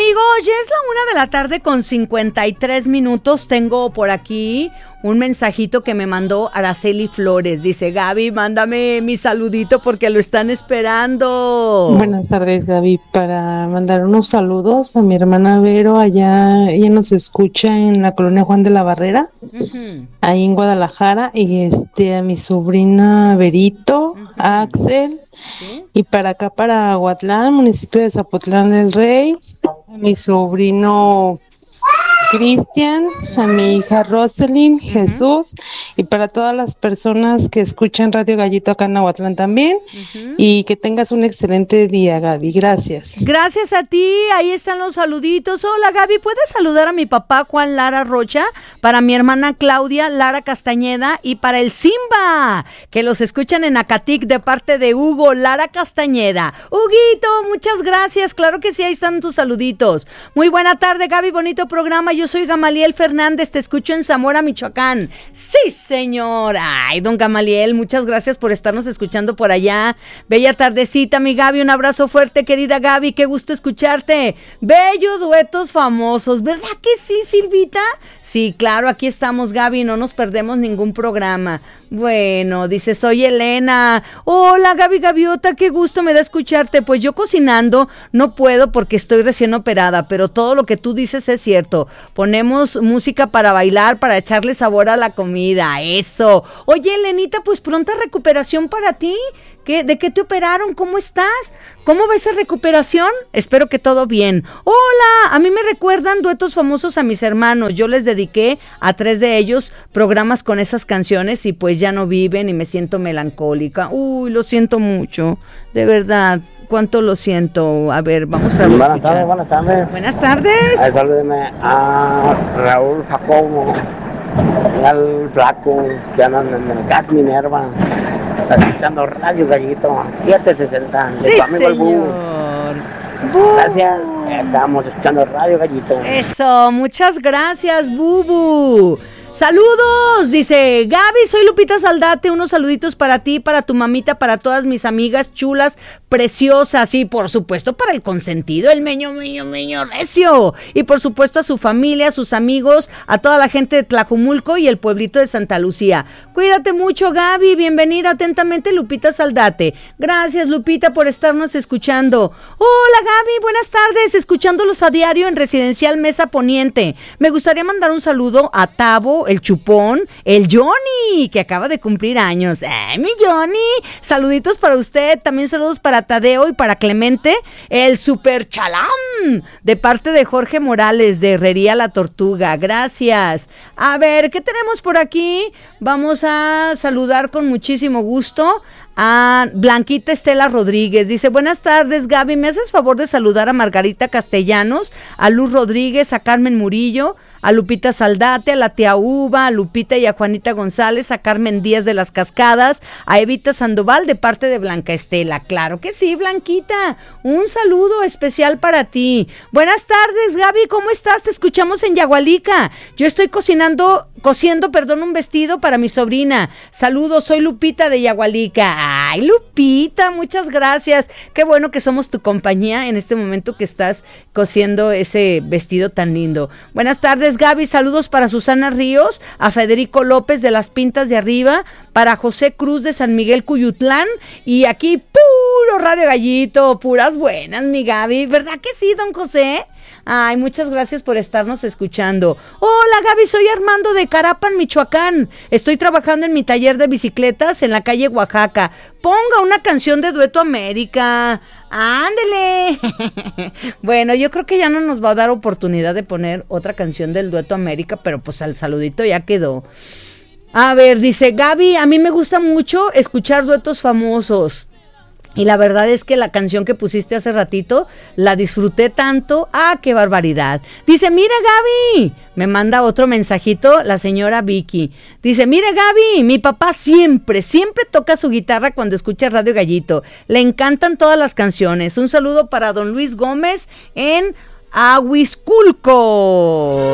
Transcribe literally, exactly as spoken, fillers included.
Amigos, ya es la una de la tarde con cincuenta y tres minutos. Tengo por aquí un mensajito que me mandó Araceli Flores. Dice, Gaby, mándame mi saludito porque lo están esperando. Buenas tardes, Gaby. Para mandar unos saludos a mi hermana Vero, allá, ella nos escucha en la colonia Juan de la Barrera, uh-huh. ahí en Guadalajara, y este a mi sobrina Verito, uh-huh. a Axel, ¿sí? Y para acá, para Aguatlán, municipio de Zapotlán del Rey, a mi sobrino Cristian, a mi hija Roselyn, uh-huh. Jesús, y para todas las personas que escuchan Radio Gallito acá en Aguatlán también, uh-huh. y que tengas un excelente día, Gaby, gracias. Gracias a ti, ahí están los saluditos. Hola, Gaby, ¿puedes saludar a mi papá Juan Lara Rocha, para mi hermana Claudia Lara Castañeda y para el Simba, que los escuchan en Acatic de parte de Hugo Lara Castañeda? Huguito, muchas gracias, claro que sí, ahí están tus saluditos. Muy buena tarde, Gaby, bonito programa. Yo soy Gamaliel Fernández, te escucho en Zamora, Michoacán. Sí, señor. Ay, don Gamaliel, muchas gracias por estarnos escuchando por allá. Bella tardecita, mi Gaby, un abrazo fuerte, querida Gaby, qué gusto escucharte. Bello duetos famosos, ¿verdad que sí, Silvita? Sí, claro, aquí estamos, Gaby, no nos perdemos ningún programa. Bueno, dice, soy Elena. Hola, Gaby Gaviota, qué gusto me da escucharte. Pues yo cocinando no puedo porque estoy recién operada, pero todo lo que tú dices es cierto. Ponemos música para bailar, para echarle sabor a la comida, eso. Oye, Elenita, pues pronta recuperación para ti. ¿Qué, ¿De qué te operaron? ¿Cómo estás? ¿Cómo va esa recuperación? Espero que todo bien. Hola, a mí me recuerdan duetos famosos a mis hermanos. Yo les dediqué a tres de ellos programas con esas canciones y pues ya no viven y me siento melancólica. Uy, lo siento mucho, de verdad. ¿Cuánto lo siento? A ver, vamos a buenas escuchar. Tardes, buenas tardes. Buenas tardes. Ay, salúdeme a Raúl Jacobo, al Flaco, que andan en el Gas Minerva, escuchando Radio Gallito, siete sesenta. Sí, de tu amigo el señor. Bubu. Gracias, estamos escuchando Radio Gallito. Eso, muchas gracias, Bubu. Saludos, dice Gaby, soy Lupita Saldate, unos saluditos para ti, para tu mamita, para todas mis amigas chulas, preciosas y por supuesto para el consentido, el meño, meño, meño recio, y por supuesto a su familia, a sus amigos, a toda la gente de Tlajumulco y el pueblito de Santa Lucía. Cuídate mucho, Gaby, bienvenida atentamente Lupita Saldate. Gracias, Lupita, por estarnos escuchando. Hola, Gaby, buenas tardes, escuchándolos a diario en Residencial Mesa Poniente. Me gustaría mandar un saludo a Tabo, el Chupón, el Johnny, que acaba de cumplir años. ¡Ay, mi Johnny! Saluditos para usted, también saludos para Tadeo y para Clemente, el Super Chalán, de parte de Jorge Morales, de Herrería La Tortuga. Gracias. A ver, ¿qué tenemos por aquí? Vamos a saludar con muchísimo gusto a Blanquita Estela Rodríguez. Dice, buenas tardes, Gaby, ¿me haces favor de saludar a Margarita Castellanos, a Luz Rodríguez, a Carmen Murillo, a Lupita Saldate, a la tía Uva, a Lupita y a Juanita González, a Carmen Díaz de las Cascadas, a Evita Sandoval de parte de Blanca Estela? Claro que sí, Blanquita, un saludo especial para ti. Buenas tardes, Gaby, ¿cómo estás? Te escuchamos en Yagualica. Yo estoy cocinando, cosiendo, perdón, un vestido para mi sobrina. Saludos, soy Lupita de Yagualica. Ay, Lupita, muchas gracias. Qué bueno que somos tu compañía en este momento que estás cosiendo ese vestido tan lindo. Buenas tardes, Gaby, saludos para Susana Ríos, a Federico López de Las Pintas de Arriba, para José Cruz de San Miguel Cuyutlán, y aquí puro Radio Gallito, puras buenas, mi Gaby, ¿verdad que sí, don José? Ay, muchas gracias por estarnos escuchando. Hola, Gaby, soy Armando de Carapan, Michoacán. Estoy trabajando en mi taller de bicicletas en la calle Oaxaca. Ponga una canción de Dueto América. ¡Ándele! Bueno, yo creo que ya no nos va a dar oportunidad de poner otra canción del Dueto América, pero pues al saludito ya quedó. A ver, dice Gaby, a mí me gusta mucho escuchar duetos famosos. Y la verdad es que la canción que pusiste hace ratito, la disfruté tanto. ¡Ah, qué barbaridad! Dice, mira, Gaby, me manda otro mensajito la señora Vicky. Dice, mira, Gaby, mi papá siempre, siempre toca su guitarra cuando escucha Radio Gallito. Le encantan todas las canciones. Un saludo para don Luis Gómez en Ahuizculco.